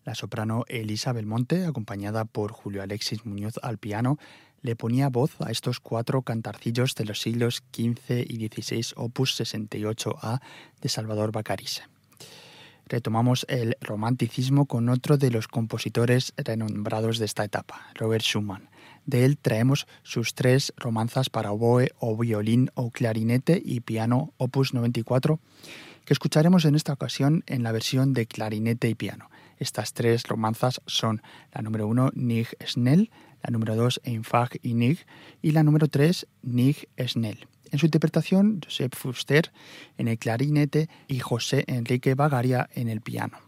La soprano Elisa Belmonte, acompañada por Julio Alexis Muñoz al piano, le ponía voz a estos 4 cantarcillos de los siglos XV y XVI, opus 68A de Salvador Bacarice. Retomamos el romanticismo con otro de los compositores renombrados de esta etapa, Robert Schumann. De él traemos sus 3 romanzas para oboe o violín o clarinete y piano, opus 94, que escucharemos en esta ocasión en la versión de clarinete y piano. Estas 3 romanzas son la número 1, Nig Schnell, la número 2, Einfach innig, y la número 3, Nig Schnell. En su interpretación, Josep Fuster en el clarinete y José Enrique Bagaria en el piano.